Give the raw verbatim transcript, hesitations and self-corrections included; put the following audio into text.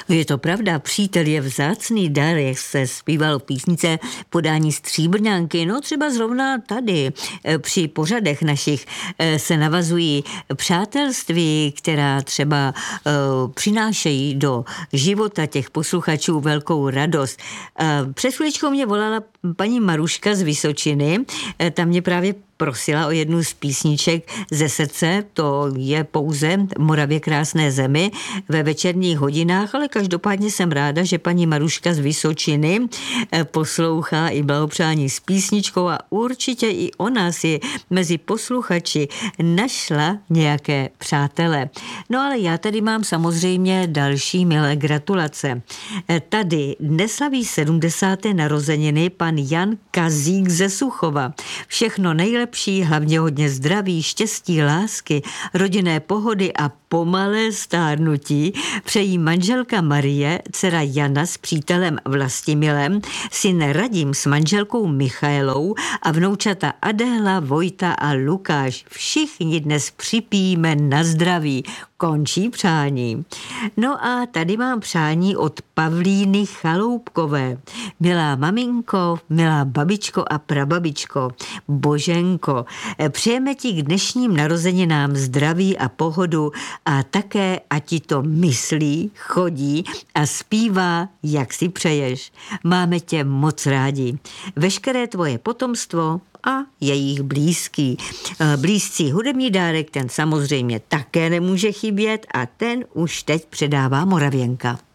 Je to pravda, přítel je vzácný dar, jak se zpívalo v písnice Podání stříbrňánky. No třeba zrovna tady při pořadech našich se navazují přátelství, která třeba přinášejí do života těch posluchačů velkou radost. Před chvíličkou mě volala paní Maruška z Vysočiny, ta mě právě prosila o jednu z písniček ze srdce, to je pouze Moravě krásné zemi ve večerních hodinách, ale každopádně jsem ráda, že paní Maruška z Vysočiny poslouchá i blahopřání s písničkou a určitě i ona si mezi posluchači našla nějaké přátele. No ale já tady mám samozřejmě další milé gratulace. Tady dnes slaví sedmdesáté narozeniny pan Jan Kazík ze Suchova. Všechno nejlepší, hlavně hodně zdraví, štěstí, lásky, rodinné pohody a pomalé stárnutí přejí manželka Marie, dcera Jana s přítelem Vlastimilem, syn Radim s manželkou Michaelou a vnoučata Adéla, Vojta a Lukáš. Všichni dnes připijíme na zdraví. Končí přání. No a tady mám přání od Pavlíny Chaloupkové. Milá maminko, milá babičko a prababičko, Boženko, přejeme ti k dnešním narozeninám zdraví a pohodu a také, ať ti to myslí, chodí a zpívá, jak si přeješ. Máme tě moc rádi. Veškeré tvoje potomstvo a jejich blízký. Blízcí hudební dárek, ten samozřejmě také nemůže chybět a ten už teď předává Moravěnka.